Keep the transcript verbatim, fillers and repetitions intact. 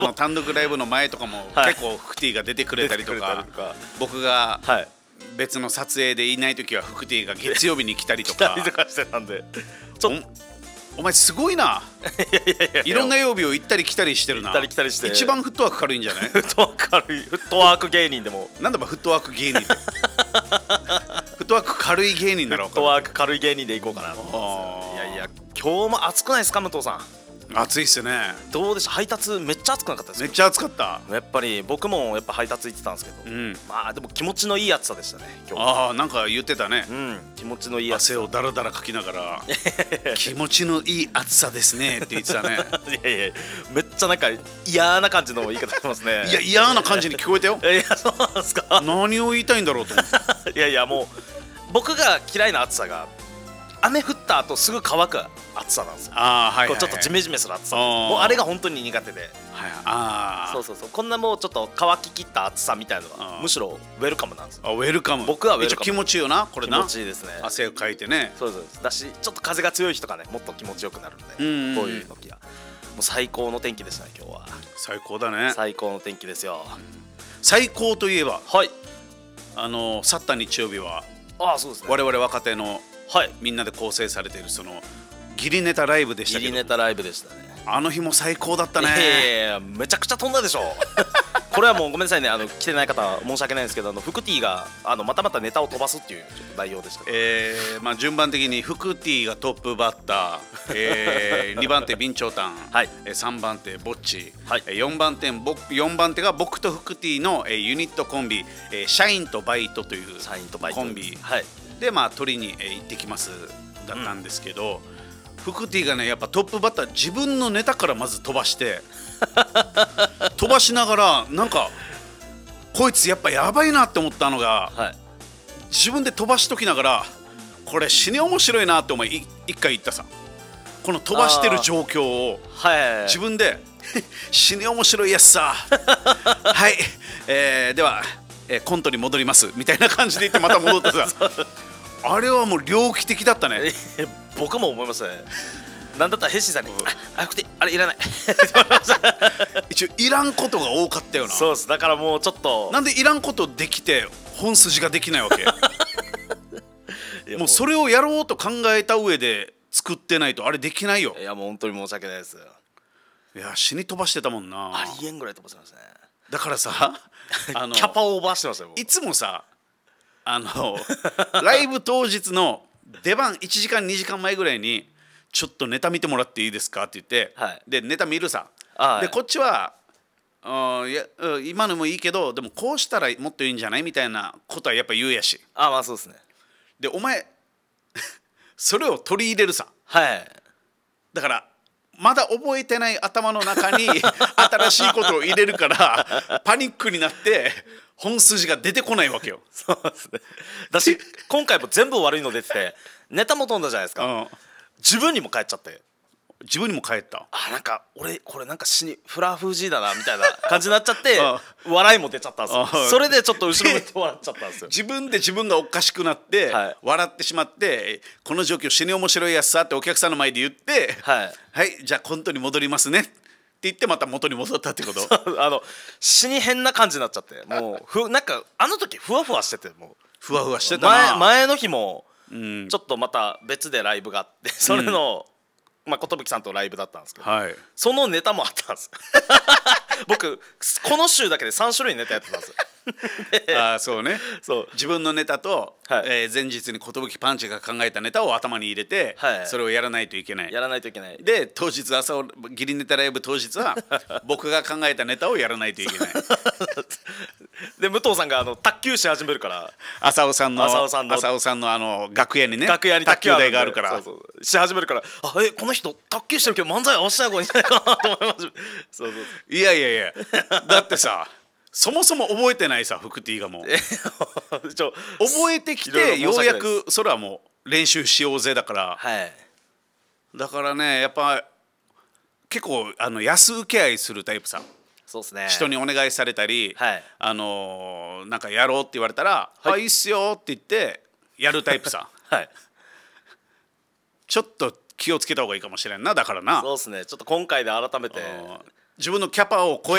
単独ライブの前とかもはい結構フクティが出てくれたりと出てくれかたりとか僕がはい別の撮影でいない時はフクティが月曜日に来たりとか来たりとかしてたんでちょっとおお前すごいな。 いやいやいやいろんな曜日を行ったり来たりしてるな。 行ったり来たりして一番フットワーク軽いんじゃない？ フットワーク軽いフットワーク芸人でもなんだばフットワーク芸人ってフットワーク軽い芸人なら分かる。 フットワーク軽い芸人でいこうかなと思うんですよ。いやいや今日も暑くないですか武藤さん。 暑いっすね。 どうでした配達めっちゃ暑くなかったですか。 めっちゃ暑かった。 やっぱり僕もやっぱ配達行ってたんですけど、 うん、 まあでも気持ちのいい暑さでしたね今日。 ああなんか言ってたね、 うん、気持ちのいい暑さ。 汗をだらだらかきながら気持ちのいい暑さですねって言ってたね。 いやいやめっちゃなんか嫌な感じの言い方してますね。 いや嫌な感じに聞こえたよ。 いやそうなんですか。 何を言いたいんだろうと思って。 いやいやもう僕が嫌いな暑さが雨降った後すぐ乾く暑さなんですよ。 ああはいはい、はい、 こうちょっとジメジメする暑さ。もうあれが本当に苦手で、 はい、ああそうそうそうこんなもうちょっと乾ききった暑さみたいなのはむしろウェルカムなんですよ。 あウェルカム。 僕はウェルカム。 気持ちいいよなこれな。 気持ちいいですね。 汗をかいてね。 そうですだしちょっと風が強い日とかねもっと気持ちよくなるんで、うんうん、こういう時はもう最高の天気でしたね今日は。 最高だね。 最高の天気ですよ。 最高といえばはいあの去った日曜日はああそうですね我々若手のはいみんなで構成されているそのギリネタライブでしたけど、 ギリネタライブでしたね。 あの日も最高だったね。 いやいやいやめちゃくちゃ飛んだでしょ。これはもうごめんなさいねあの来てない方は申し訳ないんですけどあのフクティがあのまたまたネタを飛ばすっていうちょっと内容でした。 えーまあ、順番的にフクティがトップバッター、えー、にばん手備長炭、 はい、 さんばん手ぼっち、 はい、 よんばん手ぼよんばん手が僕とフクティの、えー、ユニットコンビ、えー、社員とバイトというコンビ、 はい、 でまあ取りに、えー、行ってきますだったんですけど、うん、フクティがねやっぱトップバッター自分のネタからまず飛ばして飛ばしながらなんかこいつやっぱやばいなって思ったのが、はい、自分で飛ばしときながらこれ死に面白いなって思い一回言ったさこの飛ばしてる状況を自分で死に面白いやつさはい、えー、では、えー、コントに戻りますみたいな感じで言ってまた戻ってさあれはもう猟奇的だったね。 僕も思いますね。なんだったらヘッシーさんに「あ、ああれいらない」 一応いらんことが多かったよな。 そうですだからもうちょっとなんでいらんことできて本筋ができないわけもうそれをやろうと考えた上で作ってないとあれできないよ。 いやもう本当に申し訳ないです。 いや死に飛ばしてたもんな。 ありえんぐらい飛ばしてますね。 だからさあのキャパオーバーしてますよ。 いつもさあのライブ当日の出番いちじかんにじかんまえぐらいにちょっとネタ見てもらっていいですかって言って、はい、でネタ見るさでこっちはあいや今のもいいけどでもこうしたらもっといいんじゃないみたいなことはやっぱ言うやしあまあそうですね。 でお前それを取り入れるさ、 はい、 だからまだ覚えてない頭の中に新しいことを入れるからパニックになって本筋が出てこないわけよ。 そうですね。だし今回も全部悪いの出ててネタも飛んだじゃないですか、うん、自分にも返っちゃって自分にも返ったあなんか俺これなんか死にフラフージーだなみたいな感じになっちゃって笑いも出ちゃったんですよ。それでちょっと後ろ向いて笑っちゃったんですよ。 自分で自分がおかしくなって、はい、笑ってしまってこの状況死に面白いやつさってお客さんの前で言ってはい、はい、じゃあコントに戻りますねって言ってまた元に戻ったってことあの死に変な感じになっちゃってもうふなんかあの時ふわふわしててもうふわふわしてたな前, 前の日もちょっとまた別でライブがあってそれの、うんまあ、寿さんとライブだったんですけど、はい、そのネタもあったんです僕この週だけでさん種類ネタやってたんですよあそうねそう自分のネタと、はいえー、前日に寿パンチが考えたネタを頭に入れて、はい、それをやらないといけないやらないといけないで当日朝をギリネタライブ当日は僕が考えたネタをやらないといけないで武藤さんがあの卓球し始めるから浅尾さんの浅尾さんの浅尾さんのあの楽屋にね楽屋に卓球台があるからそうそうし始めるからあえこの人卓球してるけど漫才合わせた方がいいんじゃないかなと思いますそうそういやいやいやだってさそもそも覚えてないさフクティがもう覚えてきてようやくそれはもう練習しようぜだから、はい、だからねやっぱ結構あの安請け合いするタイプさそうですね人にお願いされたり、はい、あのー、なんかやろうって言われたら「はい、あいいっすよ」って言ってやるタイプさ、はい、ちょっと気をつけた方がいいかもしれんなだからなそうですねちょっと今回で改めて自分のキャパを超え